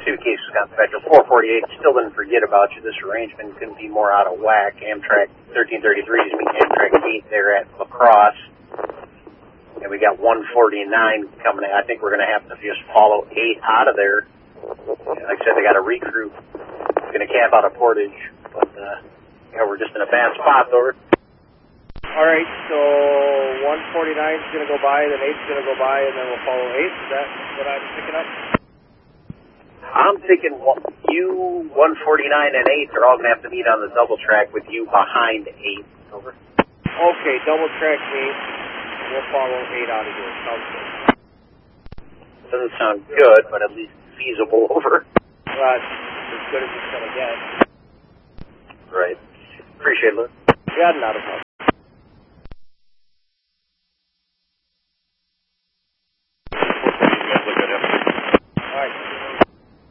Suitcase Scott Spector, 448. Still didn't forget about you. This arrangement couldn't be more out of whack. Amtrak 1333 is meeting Amtrak 8 there at La Crosse. And we got 149 coming in. I think we're going to have to just follow 8 out of there. Like I said, they got a recruit. It's going to cap out of Portage. But, yeah, we're just in a bad spot, over. All right, so 149 is going to go by, then 8 is going to go by, and then we'll follow 8. Is that what I'm picking up? I'm thinking you, 149, and 8 are all going to have to meet on the double track with you behind 8. Over. Okay, double track 8. We'll follow 8 out of here. Sounds good. Doesn't sound good, but at least feasible, over. Well, as good as it's going to get. Right. Appreciate it, Luke. Yeah, not a problem.